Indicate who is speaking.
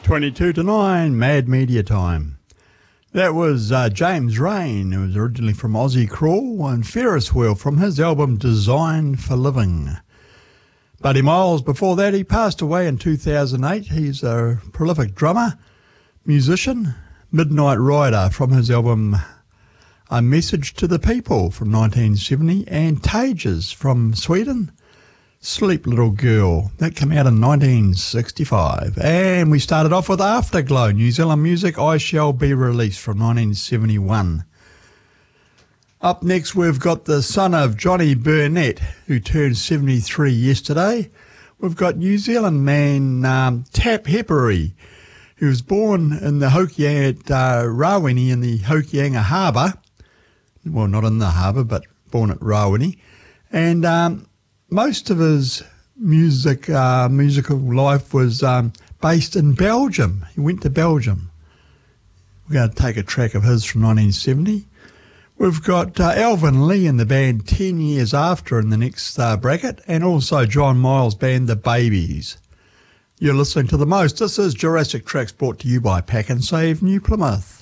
Speaker 1: 22 to 9, Mad Media Time. That was James Rain, who was originally from Aussie Crawl, and Ferris Wheel from his album Designed for Living. Buddy Miles, before that, he passed away in 2008. He's a prolific drummer, musician. Midnight Rider from his album A Message to the People from 1970, and Tages from Sweden. Sleep Little Girl, that came out in 1965. And we started off with Afterglow, New Zealand music, I Shall Be Released from 1971. Up next we've got the son of Johnny Burnett, who turned 73 yesterday. We've got New Zealand man Tap Hepari, who was born in the Hokianga at Rawene in the Hokianga Harbour. Well, not in the harbour, but born at Rawene. And most of his musical life was based in Belgium. He went to Belgium. We're going to take a track of his from 1970. We've got Alvin Lee and the band 10 Years After in the next bracket, and also John Miles' band The Babies. You're listening to The Most. This is Jurassic Tracks, brought to you by Pack and Save New Plymouth.